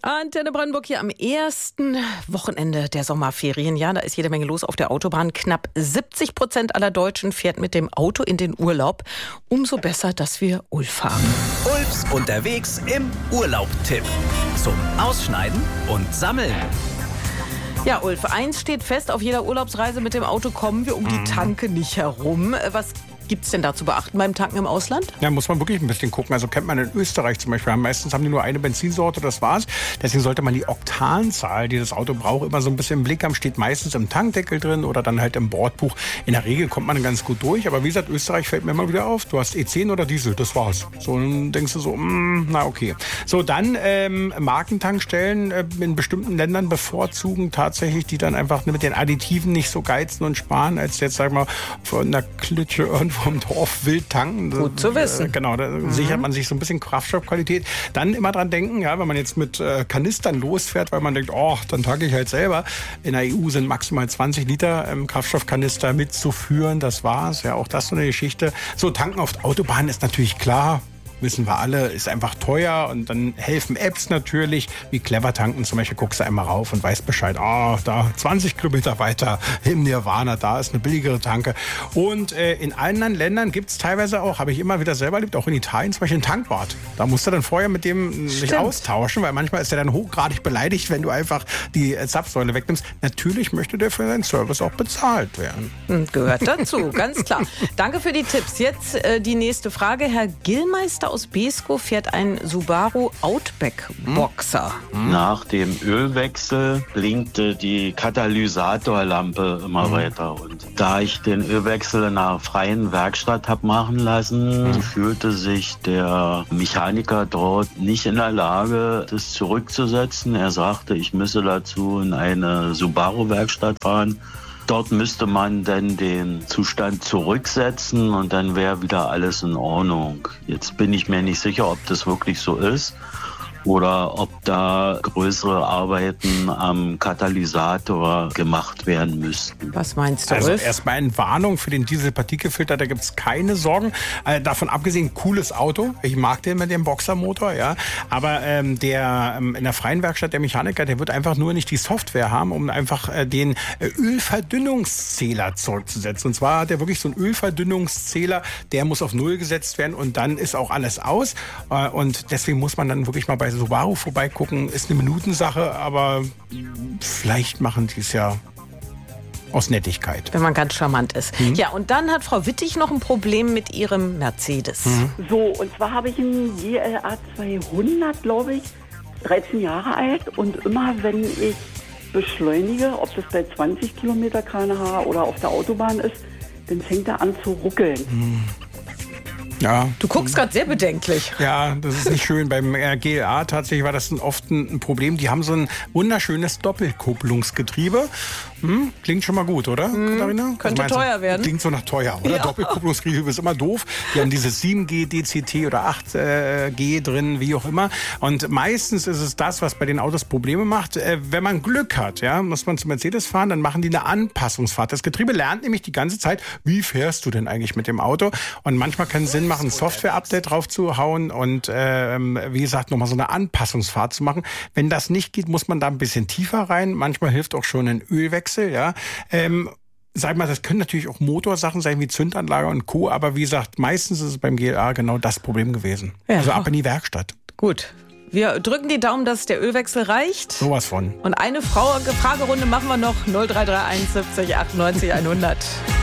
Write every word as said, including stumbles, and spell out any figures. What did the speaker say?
Antenne Brandenburg hier am ersten Wochenende der Sommerferien. Ja, da ist jede Menge los auf der Autobahn. Knapp siebzig Prozent aller Deutschen fährt mit dem Auto in den Urlaub. Umso besser, dass wir Ulf haben. Ulfs unterwegs im Urlaub-Tipp. Zum Ausschneiden und Sammeln. Ja, Ulf, eins steht fest, auf jeder Urlaubsreise mit dem Auto kommen wir um die Tanke nicht herum. Was gibt's denn da zu beachten beim Tanken im Ausland? Ja, muss man wirklich ein bisschen gucken. Also kennt man in Österreich zum Beispiel. Meistens haben die nur eine Benzinsorte, das war's. Deswegen sollte man die Oktanzahl, die das Auto braucht, immer so ein bisschen im Blick haben. Steht meistens im Tankdeckel drin oder dann halt im Bordbuch. In der Regel kommt man ganz gut durch. Aber wie gesagt, Österreich fällt mir immer wieder auf. Du hast E zehn oder Diesel, das war's. So, dann denkst du so, mh, na okay. So, dann ähm, Markentankstellen äh, in bestimmten Ländern bevorzugen tatsächlich, die dann einfach mit den Additiven nicht so geizen und sparen, als jetzt, sag mal, von einer Klitsche irgendwo vom Dorf wild tanken. Gut zu wissen. Genau, da mhm. sichert man sich so ein bisschen Kraftstoffqualität. Dann immer dran denken, ja, wenn man jetzt mit äh, Kanistern losfährt, weil man denkt, oh, dann tanke ich halt selber. In der E U sind maximal zwanzig Liter ähm, Kraftstoffkanister mitzuführen. Das war's. Ja, auch das so eine Geschichte. So, tanken auf der Autobahn ist natürlich klar. Wissen wir alle, ist einfach teuer und dann helfen Apps natürlich, wie Clever tanken zum Beispiel, guckst du einmal rauf und weißt Bescheid, oh, da zwanzig Kilometer weiter im Nirvana, da ist eine billigere Tanke. Und äh, in anderen Ländern gibt es teilweise auch, habe ich immer wieder selber erlebt, auch in Italien zum Beispiel ein Tankwart. Da musst du dann vorher mit dem sich austauschen, weil manchmal ist er dann hochgradig beleidigt, wenn du einfach die äh, Zapfsäule wegnimmst. Natürlich möchte der für seinen Service auch bezahlt werden. Gehört dazu, ganz klar. Danke für die Tipps. Jetzt äh, die nächste Frage. Herr Gillmeister aus Beeskow fährt ein Subaru Outback Boxer. Hm. Nach dem Ölwechsel blinkte die Katalysatorlampe immer hm. weiter. Und da ich den Ölwechsel in einer freien Werkstatt habe machen lassen, hm. fühlte sich der Mechaniker dort nicht in der Lage, das zurückzusetzen. Er sagte, ich müsse dazu in eine Subaru-Werkstatt fahren. Dort müsste man dann den Zustand zurücksetzen und dann wäre wieder alles in Ordnung. Jetzt bin ich mir nicht sicher, ob das wirklich so ist oder ob da größere Arbeiten am Katalysator gemacht werden müssten. Was meinst du, Also Ulf? erstmal eine Warnung für den Dieselpartikelfilter, da gibt es keine Sorgen. Äh, davon abgesehen, cooles Auto. Ich mag den mit dem Boxermotor, ja. Aber ähm, der ähm, in der freien Werkstatt, der Mechaniker, der wird einfach nur nicht die Software haben, um einfach äh, den äh, Ölverdünnungszähler zurückzusetzen. Und zwar hat er wirklich so einen Ölverdünnungszähler, der muss auf Null gesetzt werden und dann ist auch alles aus. Äh, und deswegen muss man dann wirklich mal bei Subaru vorbeigucken. Ist eine Minutensache, aber vielleicht machen die es ja aus Nettigkeit. Wenn man ganz charmant ist. Mhm. Ja, und dann hat Frau Wittig noch ein Problem mit ihrem Mercedes. Mhm. So, und zwar habe ich einen G L A zweihundert, glaube ich, dreizehn Jahre alt. Und immer, wenn ich beschleunige, ob das bei zwanzig Kilometer Kilometer pro Stunde oder auf der Autobahn ist, dann fängt er an zu ruckeln. Mhm. Ja. Du guckst gerade sehr bedenklich. Ja, das ist nicht schön. Beim G L A tatsächlich war das oft ein Problem. Die haben so ein wunderschönes Doppelkupplungsgetriebe. Hm, klingt schon mal gut, oder, hm, Katharina? Könnte also teuer werden. Klingt so nach teuer, oder? Ja. Doppelkupplungsgetriebe ist immer doof. Die haben dieses sieben G D C T oder acht G drin, wie auch immer. Und meistens ist es das, was bei den Autos Probleme macht. Wenn man Glück hat, ja, muss man zu Mercedes fahren, dann machen die eine Anpassungsfahrt. Das Getriebe lernt nämlich die ganze Zeit, wie fährst du denn eigentlich mit dem Auto? Und manchmal kann es Sinn machen, ein Software-Update drauf zu hauen und ähm, wie gesagt, nochmal so eine Anpassungsfahrt zu machen. Wenn das nicht geht, muss man da ein bisschen tiefer rein. Manchmal hilft auch schon ein Ölwechsel, ja. Ähm, Sag mal, das können natürlich auch Motorsachen sein wie Zündanlage und Co., aber wie gesagt, meistens ist es beim G L A genau das Problem gewesen. Ja. Also ab in die Werkstatt. Gut. Wir drücken die Daumen, dass der Ölwechsel reicht. Sowas von. Und eine Frau Fragerunde machen wir noch. null drei drei eins siebzig achtundneunzig hundert.